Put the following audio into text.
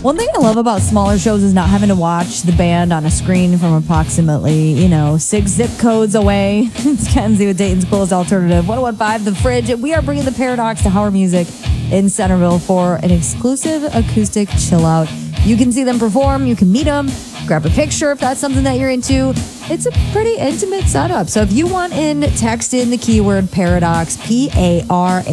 One thing I love about smaller shows is not having to watch the band on a screen from approximately, 6 zip codes away. It's Kenzie with Dayton's Coolest Alternative, 101.5 The Fridge. We are bringing the Paradox to Howard Music in Centerville for an exclusive acoustic chill out. You can see them perform, you can meet them, grab a picture if that's something that you're into. It's a pretty intimate setup. So if you want in, text in the keyword Paradox, Paradox.